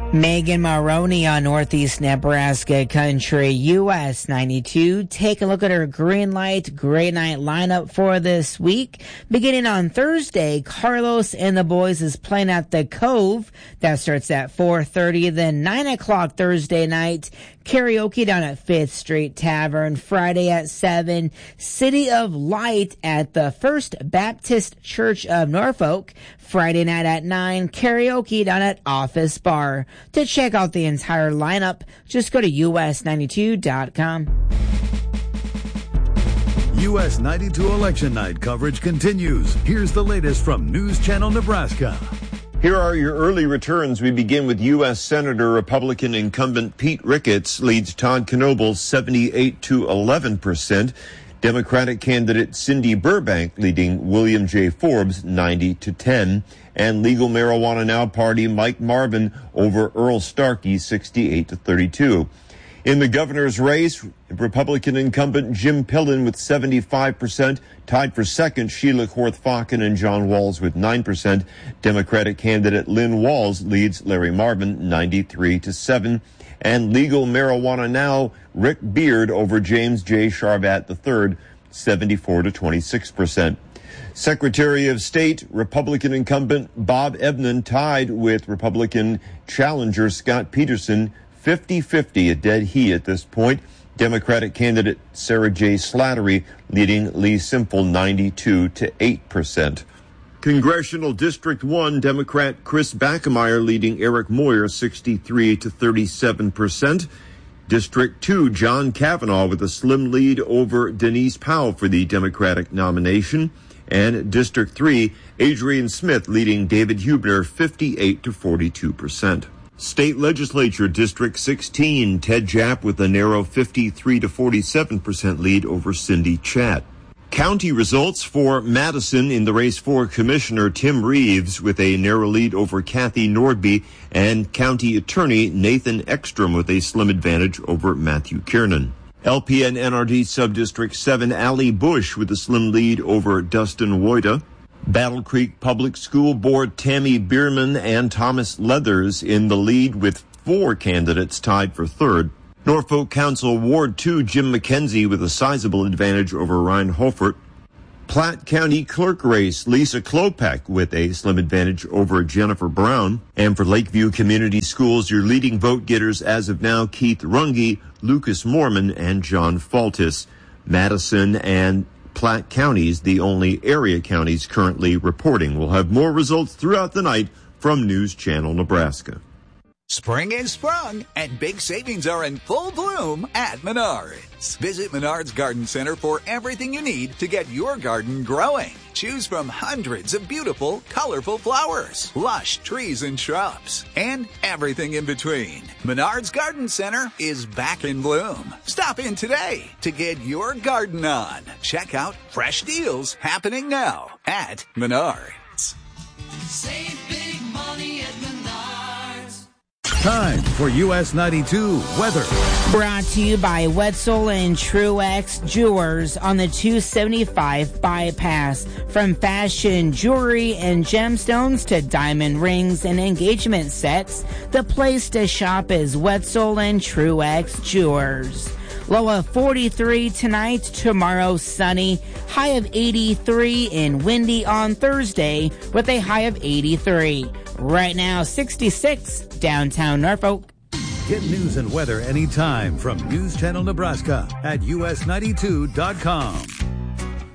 Megan Maroney on Northeast Nebraska Country, US 92. Take a look at her green light, gray night lineup for this week. Beginning on Thursday, Carlos and the Boys is playing at the Cove. That starts at 4:30. Then 9 o'clock Thursday night, karaoke down at 5th Street Tavern. Friday at 7, City of Light at the First Baptist Church of Norfolk. Friday night at 9, karaoke down at Office Bar. To check out the entire lineup, just go to us92.com. US 92 Election Night coverage continues. Here's the latest from News Channel Nebraska. Here are your early returns. We begin with U.S. Senator Republican incumbent Pete Ricketts leads Todd Knoebel 78 to 11%. Democratic candidate Cindy Burbank leading William J. Forbes 90 to 10. And Legal Marijuana Now party Mike Marvin over Earl Starkey 68 to 32. In the governor's race, Republican incumbent Jim Pillen with 75%, tied for second Sheila Korth-Falken and John Walls with 9%. Democratic candidate Lynn Walls leads Larry Marvin 93 to 7. And Legal Marijuana Now, Rick Beard over James J. Sharbat III, 74 to 26%. Secretary of State, Republican incumbent Bob Ebnen tied with Republican challenger Scott Peterson, 50-50, a dead heat at this point. Democratic candidate Sarah J. Slattery leading Lee Simple 92 to 8%. Congressional District 1, Democrat Chris Backemeyer leading Eric Moyer 63 to 37%. District 2, John Kavanaugh with a slim lead over Denise Powell for the Democratic nomination. And District 3, Adrian Smith leading David Hubner 58 to 42%. State Legislature District 16, Ted Japp with a narrow 53 to 47% lead over Cindy Chatt. County results for Madison in the race for Commissioner Tim Reeves with a narrow lead over Kathy Nordby, and County Attorney Nathan Ekstrom with a slim advantage over Matthew Kiernan. LPN NRD Subdistrict 7, Allie Bush with a slim lead over Dustin Woida. Battle Creek Public School Board Tammy Bierman and Thomas Leathers in the lead with 4 candidates tied for third. Norfolk Council Ward 2, Jim McKenzie with a sizable advantage over Ryan Holfert. Platte County Clerk race, Lisa Klopek with a slim advantage over Jennifer Brown. And for Lakeview Community Schools, your leading vote getters as of now, Keith Runge, Lucas Mormon, and John Faltis. Madison and Platte counties, the only area counties currently reporting. We'll have more results throughout the night from News Channel Nebraska. Spring is sprung, and big savings are in full bloom at Menards. Visit Menards Garden Center for everything you need to get your garden growing. Choose from hundreds of beautiful, colorful flowers, lush trees and shrubs, and everything in between. Menards Garden Center is back in bloom. Stop in today to get your garden on. Check out fresh deals happening now at Menards. Save big money at Menards. Time for US 92 weather. Brought to you by Wetzel and Truex Jewelers on the 275 bypass. From fashion, jewelry, and gemstones to diamond rings and engagement sets, the place to shop is Wetzel and Truex Jewelers. Low of 43 tonight, tomorrow sunny, high of 83 and windy on Thursday with a high of 83. Right now, 66 downtown Norfolk. Get news and weather anytime from News Channel Nebraska at us92.com.